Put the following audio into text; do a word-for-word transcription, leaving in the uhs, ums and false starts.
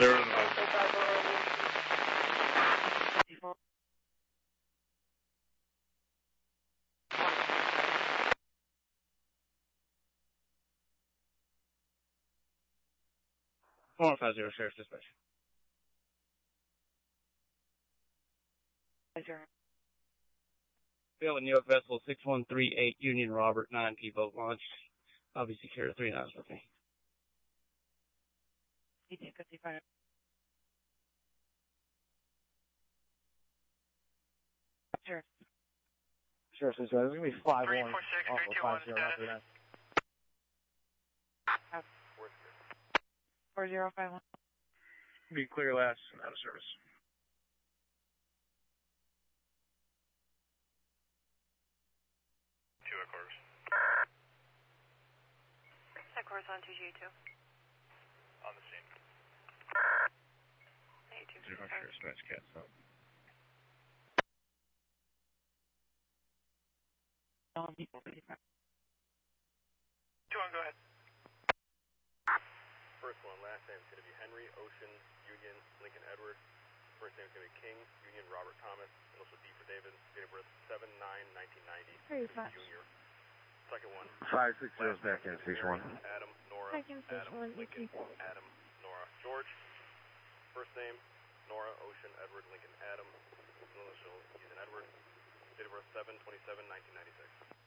Zero to nine. four one five zero, Sheriff's Dispatch. Fail in New York Vessel six one three eight Union Robert nine P boat launched. Obviously carry three nines with me. Sheriff. Sheriff's Dispatch. It's going to be five one off of five zero after that. four zero five one. Be clear last and out of service. Two headquarters. Headquarters on two G two. On the scene. Zero Sheriff's Dispatch, cats up. Two on, go ahead. First one, last name is going to be Henry, Ocean, Union, Lincoln, Edward. First name is going to be King, Union, Robert Thomas. Initial D for David. Date of birth seven nine nineteen ninety. Very fast. Junior. Second one. five six zero back in station one. Adam, Nora, Back in station Adam, one, Lincoln, okay. Adam, Nora, George. First name, Nora, Ocean, Edward, Lincoln, Adam. Initial, Ethan, Edward. Date of birth seven twenty-seven nineteen ninety-six.